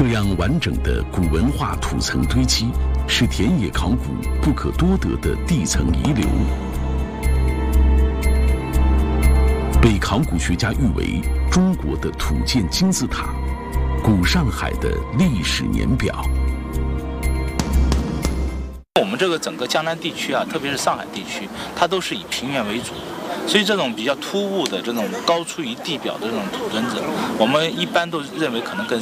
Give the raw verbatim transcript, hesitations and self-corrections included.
这样完整的古文化土层堆积，是田野考古不可多得的地层遗留，被考古学家誉为中国的土建金字塔，古上海的历史年表。 我们这个整个江南地区啊，特别是上海地区，它都是以平原为主，所以这种比较突兀的这种高出于地表的这种土墩子，我们一般都认为可能跟